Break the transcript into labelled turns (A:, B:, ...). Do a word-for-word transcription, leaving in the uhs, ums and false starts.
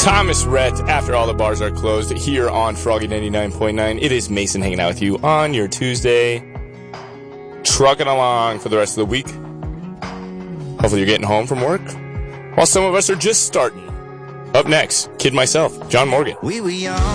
A: Thomas Rhett, After All the Bars Are Closed, here on Froggy ninety-nine point nine. It is Mason hanging out with you on your Tuesday. Trucking along for the rest of the week. Hopefully you're getting home from work, while some of us are just starting. Up next, kid myself, John Morgan.
B: We were young.